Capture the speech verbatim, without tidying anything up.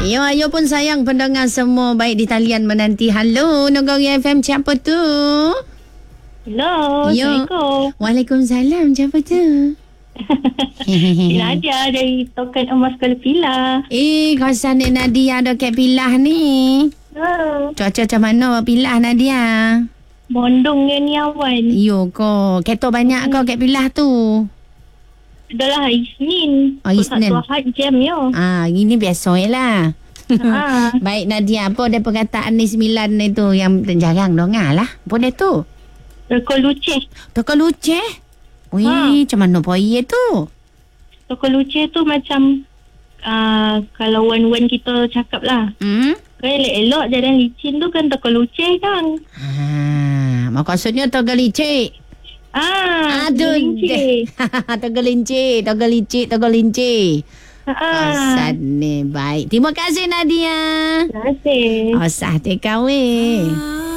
Ya, ayo pun sayang pendengar semua baik di talian menanti. Halo, Nagori F M, siapa tu? Hello, Yo. Assalamualaikum. Waalaikumsalam, siapa tu? Cik Nadia dari Token Emas Kuala Pilah. Eh, kawasan Nek Nadia ada kat Pilah ni. Oh, Cuaca macam mana Pilah, Nadia? Bondong dengan ni awan. Yo ko, kereta banyak kau kat Pilah tu. Dah lah hari Isnin. Oh, Isnin. Satu Ahad jam ya. Ah, ini biasa lah. Ah. Baik Nadia, apa dia perkataan ni sembilan itu yang jarang dengar lah. Apa dia tu? Toko Luceh. Toko Luceh? Wih, Ha. macam mana poye tu? Toko Luceh tu macam uh, kalau wan-wan kita cakap lah. Hmm? Kan elok-elok jalan licin tu kan Toko Luceh kan. Ha, maksudnya Toko Licik. Ah, Aduh Lincih. Toko Lincik, Toko Licik, Toko Lincik. Ah. Asal ni baik. Terima kasih Nadia. Terima kasih. Asah te kawe.